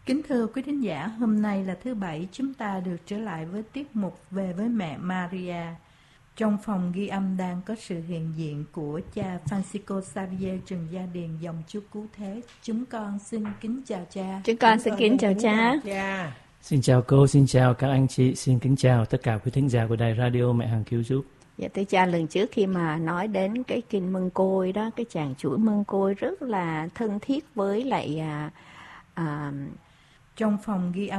Kính thưa quý thính giả, hôm nay là thứ Bảy, chúng ta được trở lại với tiết mục Về với mẹ Maria. Trong phòng ghi âm đang có sự hiện diện của cha Francisco Xavier Trần Gia Điền, dòng Chúa Cứu Thế. Chúng con xin kính chào cha. Chúng con xin kính chào cha. Xin chào cô, xin chào các anh chị, xin kính chào tất cả quý thính giả của đài radio Mẹ Hằng Cứu Giúp. Dạ thưa cha, lần trước khi mà nói đến cái kinh Mân Côi đó, cái chàng chuỗi Mân Côi rất là thân thiết với lại trong phòng ghi âm